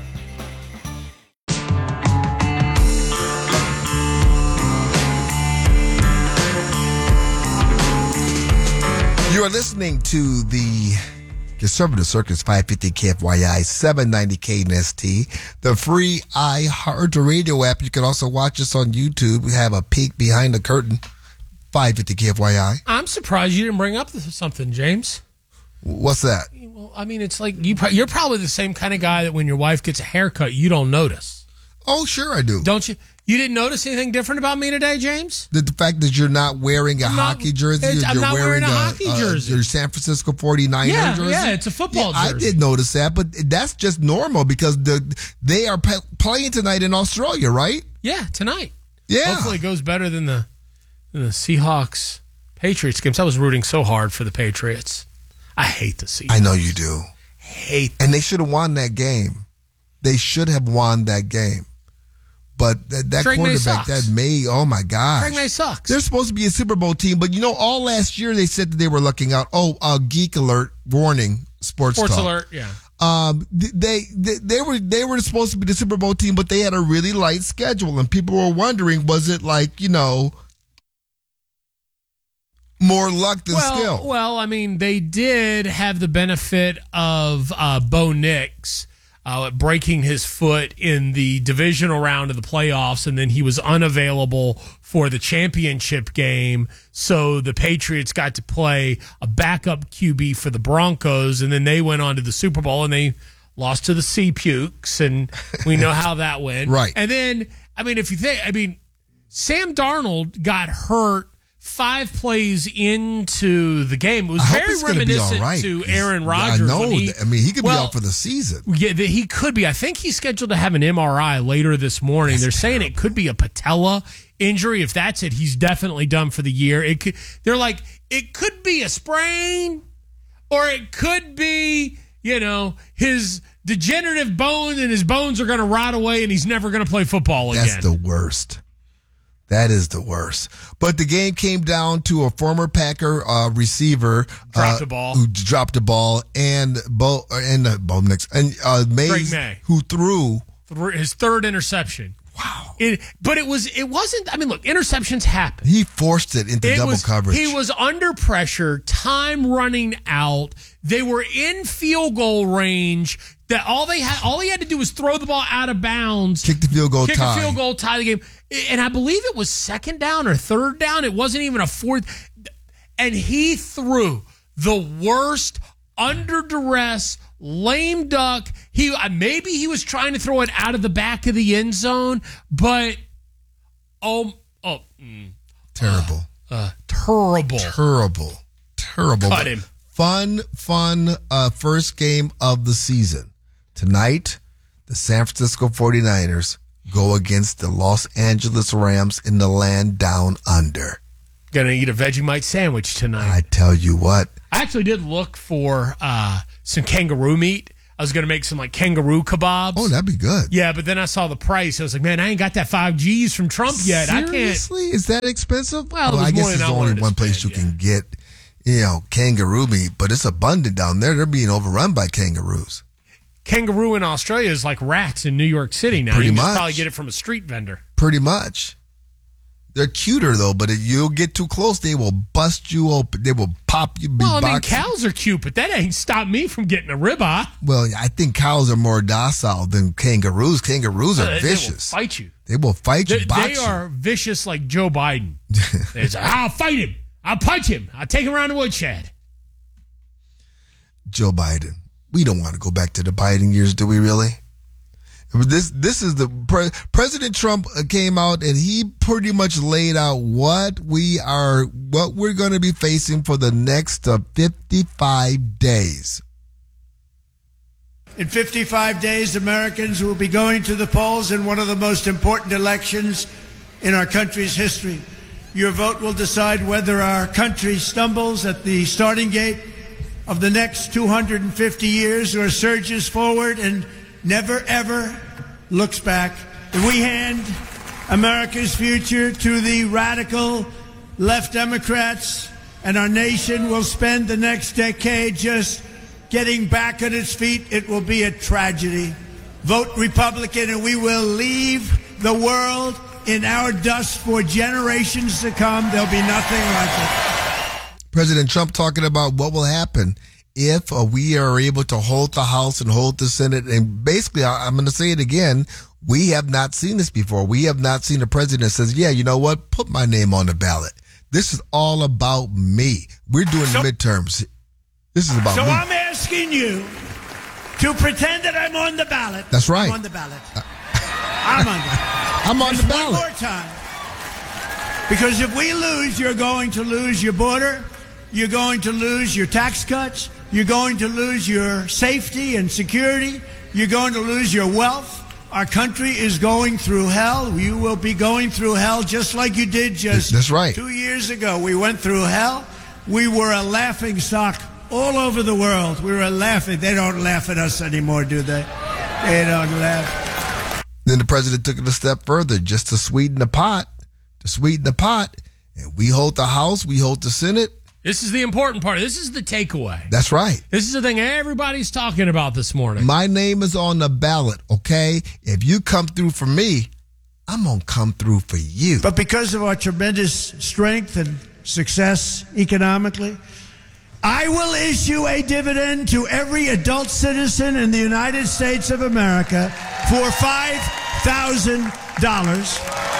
You are listening to the Conservative Circus 550 KFYI 790 KNST, the free iHeartRadio app. You can also watch us on YouTube. We have a peek behind the curtain, 550 KFYI. I'm surprised you didn't bring up something, James. What's that? Well, I mean, it's like you're probably the same kind of guy that when your wife gets a haircut, you don't notice. Oh, sure I do. Don't you? You didn't notice anything different about me today, James? The fact that you're not wearing a hockey jersey. I'm not wearing a hockey jersey. Your San Francisco 49er jersey. Yeah, it's a football jersey. I did notice that, but that's just normal because they are playing tonight in Australia, right? Yeah, tonight. Yeah. Hopefully it goes better than the Seahawks-Patriots games. I was rooting so hard for the Patriots. I hate the Seahawks. I know you do. Hate them. And they should have won that game. They should have won that game. But that quarterback, that May, oh my gosh. Drake May sucks. They're supposed to be a Super Bowl team, but all last year they said that they were lucking out. Oh, geek alert, warning, sports talk. Alert, yeah. They were supposed to be the Super Bowl team, but they had a really light schedule, and people were wondering, was it like, more luck than skill? Well, I mean, they did have the benefit of Bo Nix breaking his foot in the divisional round of the playoffs, and then he was unavailable for the championship game. So the Patriots got to play a backup QB for the Broncos, and then they went on to the Super Bowl, and they lost to the Sea Pukes, and we know how that went. Right. And then, Sam Darnold got hurt 5 plays into the game. It was very reminiscent to Aaron Rodgers. I know. He could be out for the season. Yeah, he could be. I think he's scheduled to have an MRI later this morning. They're saying it could be a patella injury. If that's it, he's definitely done for the year. They're like, it could be a sprain, or it could be, his degenerative bones, and his bones are going to rot away, and he's never going to play football again. That's the worst. That is the worst. But the game came down to a former Packer receiver who dropped the ball, and Bo Nix and May, who threw his 3rd interception. Wow. But it wasn't. I mean, look, interceptions happen. He forced it into double coverage. He was under pressure, time running out. They were in field goal range. That all he had to do was throw the ball out of bounds, kick the field goal, tie the game. And I believe it was 2nd down or 3rd down. It wasn't even a 4th. And he threw the worst under duress lame duck. Maybe he was trying to throw it out of the back of the end zone, but Terrible. Terrible. Terrible. Cut him. Fun first game of the season. Tonight, the San Francisco 49ers go against the Los Angeles Rams in the land down under. Gonna eat a Vegemite sandwich tonight. I tell you what. I actually did look for some kangaroo meat. I was going to make some like kangaroo kebabs. Oh, that'd be good. Yeah, but then I saw the price. I was like, man, I ain't got that 5 Gs from Trump yet. Seriously? Is that expensive? Well, I guess more than there's I only wanted one to place spend, you can get, kangaroo meat, but it's abundant down there. They're being overrun by kangaroos. Kangaroo in Australia is like rats in New York City now. Pretty You can much. just probably get it from a street vendor. Pretty much. They're cuter, though, but if you'll get too close, they will bust you open. They will pop you. Well, I mean, cows are cute, but that ain't stopped me from getting a ribeye. Well, I think cows are more docile than kangaroos. Kangaroos are vicious. They will fight you. They will fight you, box They are vicious like Joe Biden. They say, I'll fight him. I'll punch him. I'll take him around the woodshed. Joe Biden. We don't want to go back to the Biden years, do we really? This is the President Trump came out and he pretty much laid out what we're going to be facing for the next 55 days. In 55 days, Americans will be going to the polls in one of the most important elections in our country's history. Your vote will decide whether our country stumbles at the starting gate of the next 250 years or surges forward and never, ever looks back. If we hand America's future to the radical left Democrats, and our nation will spend the next decade just getting back on its feet, it will be a tragedy. Vote Republican and we will leave the world in our dust for generations to come. There'll be nothing like it. President Trump talking about what will happen if we are able to hold the House and hold the Senate. And basically, I'm going to say it again, we have not seen this before. We have not seen a president that says, yeah, you know what, put my name on the ballot. This is all about me. We're doing the midterms. This is about me. So I'm asking you to pretend that I'm on the ballot. That's right. I'm on the ballot. I'm on the ballot. I'm on the ballot. One more time. Because if we lose, you're going to lose your border. You're going to lose your tax cuts. You're going to lose your safety and security. You're going to lose your wealth. Our country is going through hell. You will be going through hell just like you did just That's right. 2 years ago. We went through hell. We were a laughing stock all over the world. We were laughing. They don't laugh at us anymore, do they? They don't laugh. Then the president took it a step further just to sweeten the pot. And we hold the House. We hold the Senate. This is the important part. This is the takeaway. That's right. This is the thing everybody's talking about this morning. My name is on the ballot, okay? If you come through for me, I'm going to come through for you. But because of our tremendous strength and success economically, I will issue a dividend to every adult citizen in the United States of America for $5,000.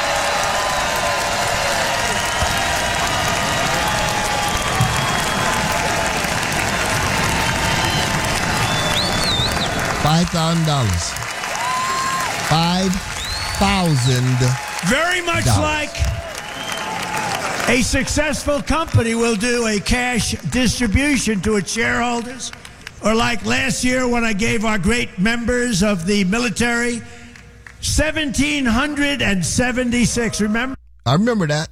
$5,000. $5,000. Very much like a successful company will do a cash distribution to its shareholders, or like last year when I gave our great members of the military $1,776. Remember? I remember that.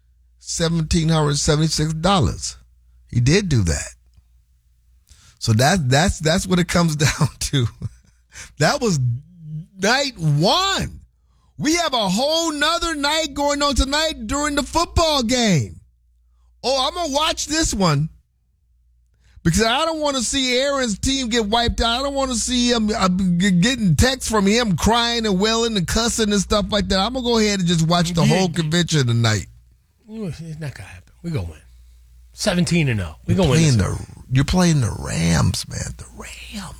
$1,776. He did do that. So that's what it comes down to. That was night one. We have a whole nother night going on tonight during the football game. Oh, I'm going to watch this one because I don't want to see Aaron's team get wiped out. I don't want to see him getting texts from him crying and wailing and cussing and stuff like that. I'm going to go ahead and just watch the whole convention tonight. It's not going to happen. We're going to win. 17-0. We're going to win. You're playing the Rams, man. The Rams.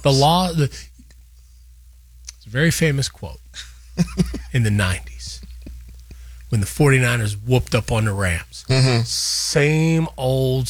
It's a very famous quote in the 90s when the 49ers whooped up on the Rams. Mm-hmm. Same old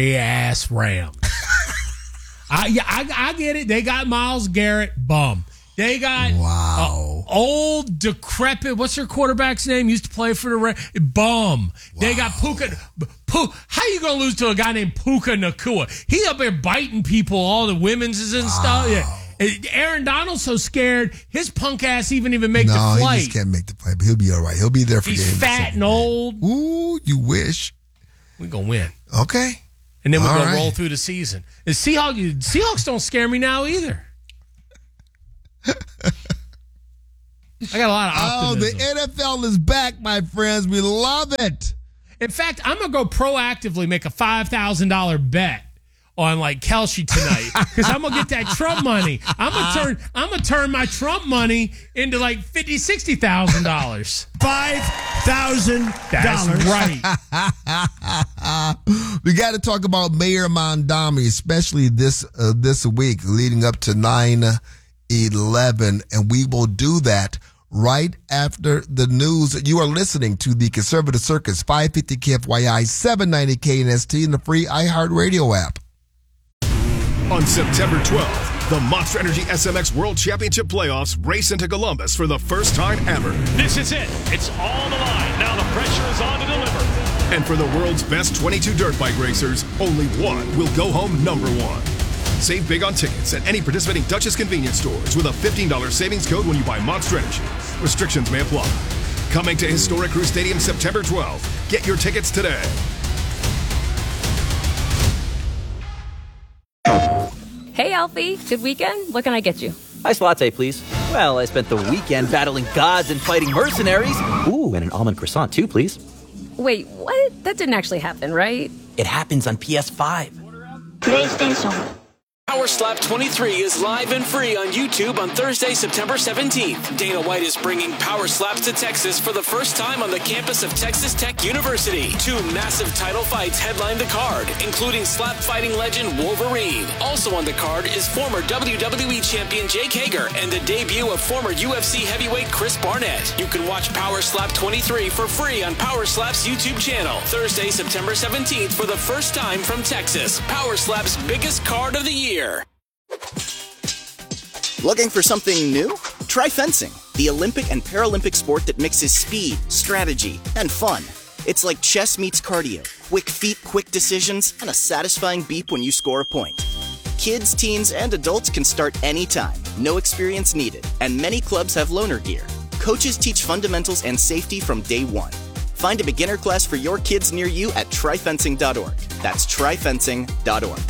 sorry-ass Rams. I get it. They got Myles Garrett. Bum. They got old, decrepit, what's their quarterback's name? Used to play for the Bum. Wow. They got Puka. How you going to lose to a guy named Puka Nacua? He up there biting people, all the women's and stuff. Yeah. Aaron Donald's so scared, his punk ass even make the flight. No, he just can't make the flight, but he'll be all right. He'll be there for games. He's fat and old. Ooh, you wish. We're going to win. Okay. And then we're going to roll through the season. The Seahawks don't scare me now either. I got a lot of optimism. The NFL is back, my friends. We love it. In fact, I'm going to go proactively make a $5,000 bet on like Kelce tonight because I'm gonna get that Trump money. I'm gonna turn my Trump money into like $50,000-$60,000. $5,000. That's right. We got to talk about Mayor Mondami, especially this week leading up to 9/11, and we will do that right after the news. You are listening to the Conservative Circus, 550 KFYI, 790 KNST, and the free iHeartRadio app. On September 12th, the Monster Energy SMX World Championship Playoffs race into Columbus for the first time ever. This is it. It's all the line. Now the pressure is on to deliver. And for the world's best 22 dirt bike racers, only one will go home number one. Save big on tickets at any participating Duchess convenience stores with a $15 savings code when you buy Monster Energy. Restrictions may apply. Coming to Historic Crew Stadium September 12th. Get your tickets today. Hey, Alfie. Good weekend? What can I get you? Iced latte, please. Well, I spent the weekend battling gods and fighting mercenaries. Ooh, and an almond croissant, too, please. Wait, what? That didn't actually happen, right? It happens on PS5. PlayStation. Power Slap 23 is live and free on YouTube on Thursday, September 17th. Dana White is bringing Power Slaps to Texas for the first time on the campus of Texas Tech University. 2 massive title fights headline the card, including slap fighting legend Wolverine. Also on the card is former WWE champion Jake Hager and the debut of former UFC heavyweight Chris Barnett. You can watch Power Slap 23 for free on Power Slap's YouTube channel. Thursday, September 17th for the first time from Texas. Power Slap's biggest card of the year. Looking for something new? Try fencing, the Olympic and Paralympic sport that mixes speed, strategy, and fun. It's like chess meets cardio. Quick feet, quick decisions, and a satisfying beep when you score a point. Kids, teens, and adults can start anytime. No experience needed. And many clubs have loaner gear. Coaches teach fundamentals and safety from day one. Find a beginner class for your kids near you at tryfencing.org. That's tryfencing.org.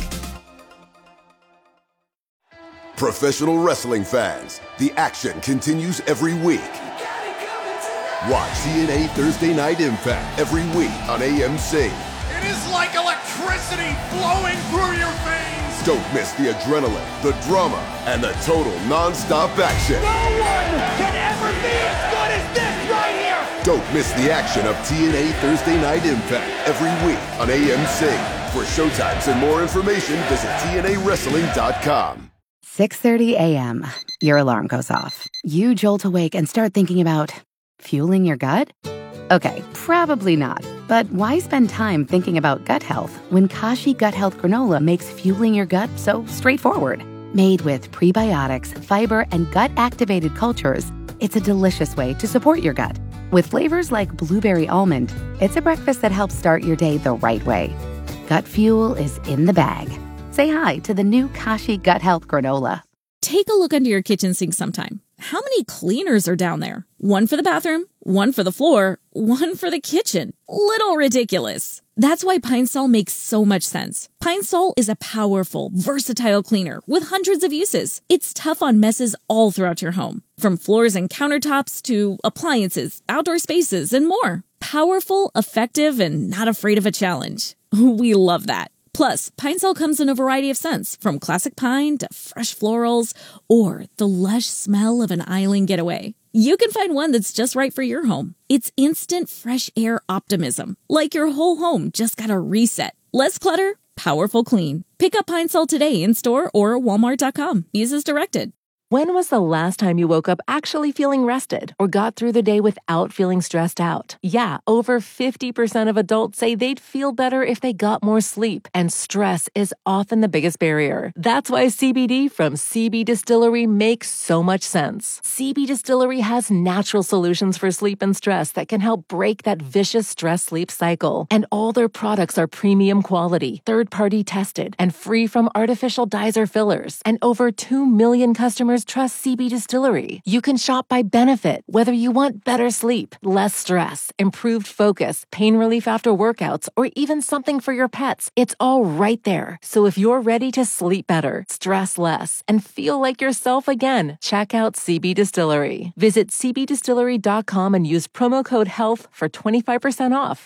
Professional wrestling fans, the action continues every week. Watch TNA Thursday Night Impact every week on AMC. It is like electricity flowing through your veins. Don't miss the adrenaline, the drama, and the total non-stop action. No one can ever be as good as this right here. Don't miss the action of TNA Thursday Night Impact every week on AMC. For showtimes and more information, visit TNAWrestling.com. 6:30 a.m. Your alarm goes off. You jolt awake and start thinking about fueling your gut? Okay, probably not. But why spend time thinking about gut health when Kashi Gut Health Granola makes fueling your gut so straightforward? Made with prebiotics, fiber, and gut-activated cultures, it's a delicious way to support your gut. With flavors like blueberry almond, it's a breakfast that helps start your day the right way. Gut fuel is in the bag. Say hi to the new Kashi Gut Health Granola. Take a look under your kitchen sink sometime. How many cleaners are down there? One for the bathroom, one for the floor, one for the kitchen. Little ridiculous. That's why Pine Sol makes so much sense. Pine Sol is a powerful, versatile cleaner with hundreds of uses. It's tough on messes all throughout your home, from floors and countertops to appliances, outdoor spaces, and more. Powerful, effective, and not afraid of a challenge. We love that. Plus, Pine Sol comes in a variety of scents, from classic pine to fresh florals, or the lush smell of an island getaway. You can find one that's just right for your home. It's instant fresh air optimism, like your whole home just got a reset. Less clutter, powerful clean. Pick up Pine Sol today in store or Walmart.com. Use as directed. When was the last time you woke up actually feeling rested or got through the day without feeling stressed out? Yeah, over 50% of adults say they'd feel better if they got more sleep, and stress is often the biggest barrier. That's why CBD from CB Distillery makes so much sense. CB Distillery has natural solutions for sleep and stress that can help break that vicious stress-sleep cycle. And all their products are premium quality, third-party tested, and free from artificial dyes or fillers. And over 2 million customers trust CB Distillery. You can shop by benefit, whether you want better sleep, less stress, improved focus, pain relief after workouts, or even something for your pets. It's all right there. So if you're ready to sleep better, stress less, and feel like yourself again, check out CB Distillery. Visit cbdistillery.com and use promo code HEALTH for 25% off.